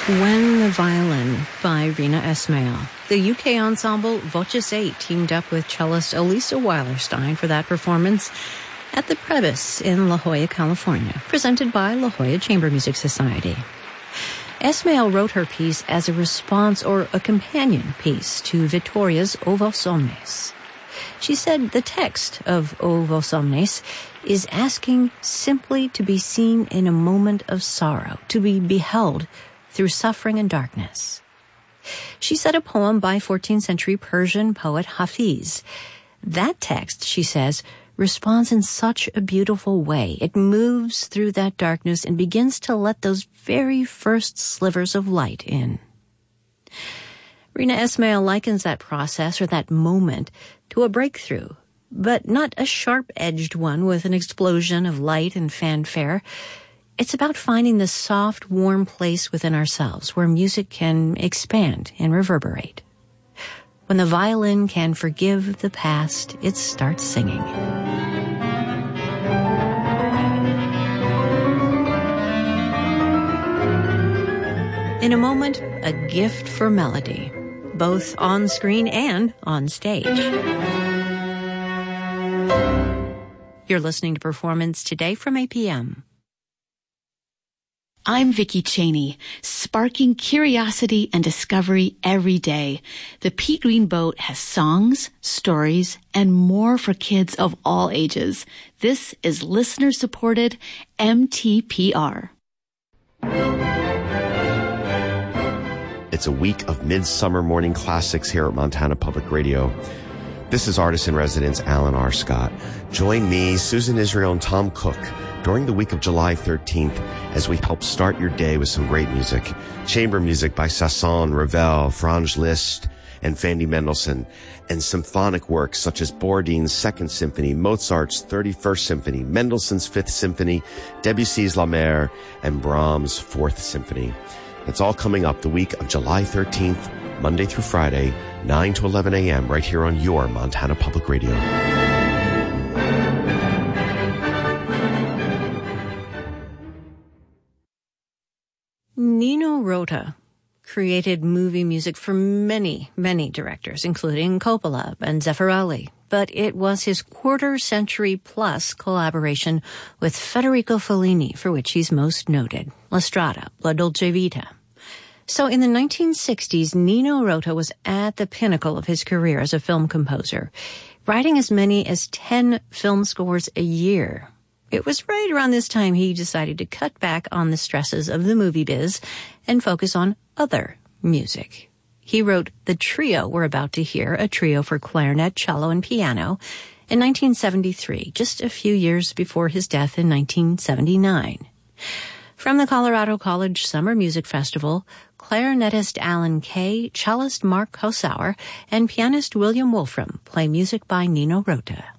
When the Violin by Rina Ismail. The UK ensemble Voces 8 teamed up with cellist Elisa Weilerstein for that performance at the Prebys in La Jolla, California, presented by La Jolla Chamber Music Society. Ismail wrote her piece as a response or a companion piece to Vittoria's O Vos Omnes. She said the text of O Vos Omnes is asking simply to be seen in a moment of sorrow, to be beheld through suffering and darkness. She said a poem by 14th century Persian poet Hafiz. That text, she says, responds in such a beautiful way. It moves through that darkness and begins to let those very first slivers of light in. Rina Ismail likens that process or that moment to a breakthrough, but not a sharp-edged one with an explosion of light and fanfare. It's about finding the soft, warm place within ourselves where music can expand and reverberate. When the violin can forgive the past, it starts singing. In a moment, a gift for melody, both on screen and on stage. You're listening to Performance Today from APM. I'm Vicki Cheney, sparking curiosity and discovery every day. The Pea Green Boat has songs, stories, and more for kids of all ages. This is listener-supported MTPR. It's a week of midsummer morning classics here at Montana Public Radio. This is Artist-in-Residence Alan R. Scott. Join me, Susan Israel, and Tom Cook during the week of July 13th as we help start your day with some great music. Chamber music by Sason, Ravel, Franz Liszt, and Fandy Mendelssohn, and symphonic works such as Borodin's Second Symphony, Mozart's 31st Symphony, Mendelssohn's Fifth Symphony, Debussy's La Mer, and Brahms' Fourth Symphony. It's all coming up the week of July 13th, Monday through Friday, 9 to 11 a.m. right here on your Montana Public Radio. Nino Rota created movie music for many, many directors, including Coppola and Zeffirelli. But it was his quarter-century-plus collaboration with Federico Fellini for which he's most noted, La Strada, La Dolce Vita. So in the 1960s, Nino Rota was at the pinnacle of his career as a film composer, writing as many as 10 film scores a year. It was right around this time he decided to cut back on the stresses of the movie biz and focus on other music. He wrote the trio we're about to hear, a trio for clarinet, cello, and piano, in 1973, just a few years before his death in 1979. From the Colorado College Summer Music Festival, clarinetist Alan Kay, cellist Mark Hossauer, and pianist William Wolfram play music by Nino Rota.